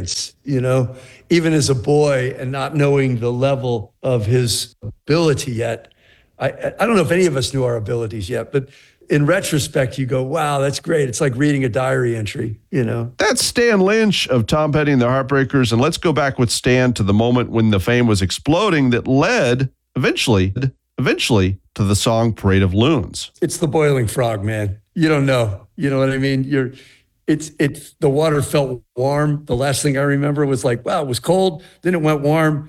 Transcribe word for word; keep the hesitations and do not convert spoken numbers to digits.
experience, you know, even as a boy and not knowing the level of his ability yet. I, I don't know if any of us knew our abilities yet, but in retrospect, you go, wow, that's great. It's like reading a diary entry, you know? That's Stan Lynch of Tom Petty and the Heartbreakers. And let's go back with Stan to the moment when the fame was exploding that led eventually, eventually to the song Parade of Loons. It's the boiling frog, man. You don't know. You know what I mean? You're, it's, it's, the water felt warm. The last thing I remember was like, wow, it was cold. Then it went warm.